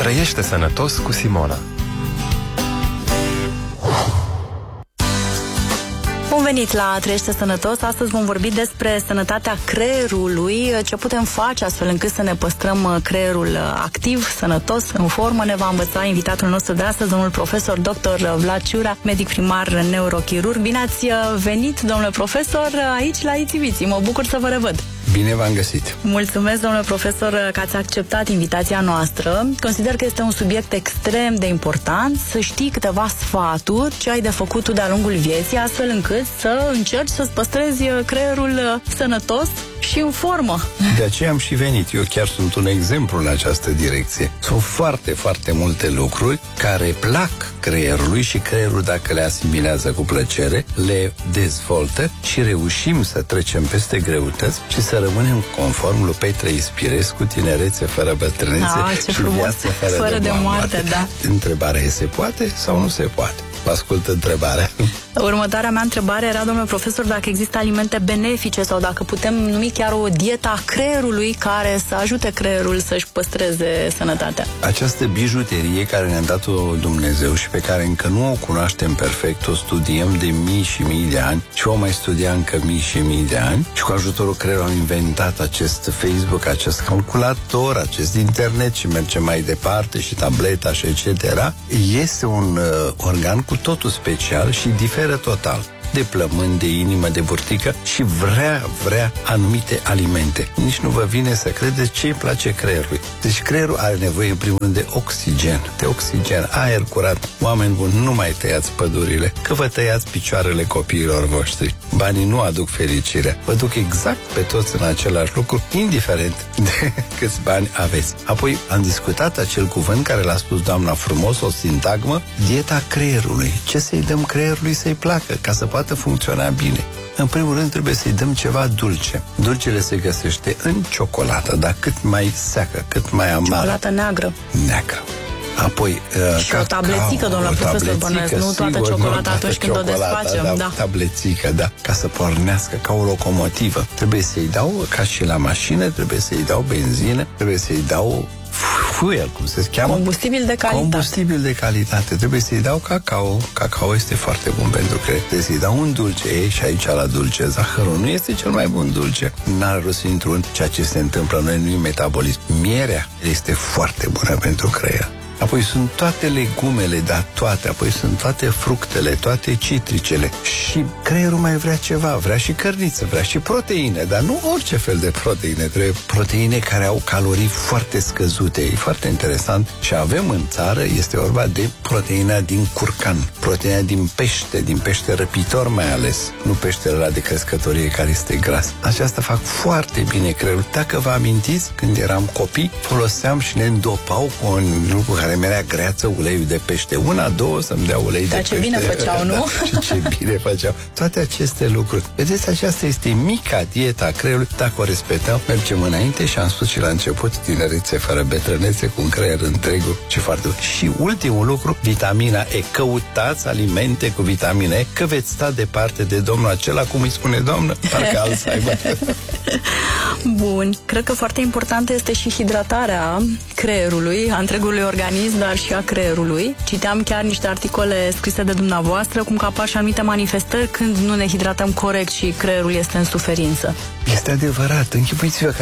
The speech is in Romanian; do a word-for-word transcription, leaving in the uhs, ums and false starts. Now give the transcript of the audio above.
Trăiește sănătos cu Simona. Bun venit la Trăiește Sănătos. Astăzi vom vorbi despre sănătatea creierului, ce putem face astfel încât să ne păstrăm creierul activ, sănătos, în formă. Ne va învăța invitatul nostru de astăzi, domnul profesor doctor Vlad Ciura, medic primar neurochirurg. Bine ați venit, domnule profesor, aici la Itiviții. Mă bucur să vă revăd. Bine v-am găsit! Mulțumesc, domnule profesor, că ați acceptat invitația noastră. Consider că este un subiect extrem de important să știi câteva sfaturi ce ai de făcut tu de-a lungul vieții, astfel încât să încerci să-ți păstrezi creierul sănătos și în formă. De aceea am și venit. Eu chiar sunt un exemplu în această direcție. Sunt foarte, foarte multe lucruri care plac creierului și creierul, dacă le asimilează cu plăcere, le dezvoltă și reușim să trecem peste greutăți și să rămânem conform lui Petre Ispirescu, tinerețe fără bătrânețe ah, și viață fără, fără de, de moarte. Da. Întrebarea e, se poate sau nu se poate? Vă ascult întrebarea. Următoarea mea întrebare era, domnule profesor, dacă există alimente benefice sau dacă putem numi chiar o dietă a creierului care să ajute creierul să-și păstreze sănătatea. Această bijuterie care ne-a dat-o Dumnezeu și pe care încă nu o cunoaștem perfect, o studiem de mii și mii de ani și o mai studia încă mii și mii de ani și cu ajutorul creierului am inventat acest Facebook, acest calculator, acest internet și mergem mai departe și tableta și et cetera. Este un uh, organ cu totul special și diferă total de plămâni, de inimă, de burtică și vrea, vrea anumite alimente. Nici nu vă vine să credeți ce îi place creierului. Deci creierul are nevoie în primul rând de oxigen, de oxigen, aer curat. Oameni buni, nu mai tăiați pădurile, că vă tăiați picioarele copiilor voștri. Banii nu aduc fericirea, vă duc exact pe toți în același lucru, indiferent de câți bani aveți. Apoi am discutat acel cuvânt care l-a spus doamna frumos, o sintagmă, dieta creierului. Ce să-i dăm creierului să-i placă, ca să poată funcționa bine? În primul rând trebuie să-i dăm ceva dulce. Dulcele se găsește în ciocolată, dar cât mai seacă, cât mai amară. Ciocolată neagră. Neagră. Apoi, uh, și cacao, o tablețică, domnule profesor Bănuiesc, nu toată ciocolata atunci când o desfacem. Da, da. Tablețică, da, ca să pornească ca o locomotivă. Trebuie să-i dau, ca și la mașină, trebuie să-i dau benzină, trebuie să-i dau fuel, cum se cheamă? Combustibil de calitate. Combustibil de calitate. Trebuie să-i dau cacao. Cacao este foarte bun pentru că trebuie să-i dau un dulce. Ei, și aici la dulce, zahărul nu este cel mai bun dulce. N-are rost să intru în ceea ce se întâmplă noi, nu-i metabolism. Mierea este foarte bună pentru creier. Apoi sunt toate legumele, dar toate, apoi sunt toate fructele, toate citricele. Și creierul mai vrea ceva, vrea și cărniță, vrea și proteine, dar nu orice fel de proteine, trebuie proteine care au calorii foarte scăzute. E foarte interesant și avem în țară, este vorba de proteina din curcan, proteina din pește, din pește răpitor mai ales, nu peștele ăla de crescătorie care este gras. Aceasta fac foarte bine creierul. Dacă vă amintiți, când eram copii, foloseam și ne îndopau cu un lucru care mi-era greață, uleiul de pește. Una, două, să-mi dea ulei Dar de ce pește. bine făceau, nu? Da, ce bine făceau. Toate aceste lucruri. Vedeți, aceasta este mica dieta creierului. Dacă o respectăm, mergem înainte și am spus și la început, tinerețe fără bătrânețe, cu un creier întreg și foarte bun. Și ultimul lucru, vitamina E. Căutați alimente cu vitamina E, că veți sta departe de domnul acela, cum îi spune doamnă, parcă Alzheimer. Bun. Cred că foarte importantă este și hidratarea creierului, a întregului organism, dar și a creierului. Citeam chiar niște articole scrise de dumneavoastră, cum că apar și anumite manifestări când nu ne hidratăm corect și creierul este în suferință. Este adevărat. Închipuiți-vă că